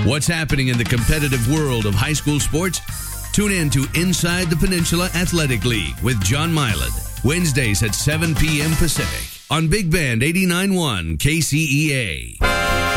What's happening in the competitive world of high school sports? Tune in to Inside the Peninsula Athletic League with John Milan, Wednesdays at 7 p.m. Pacific on Big Band 89.1 KCEA.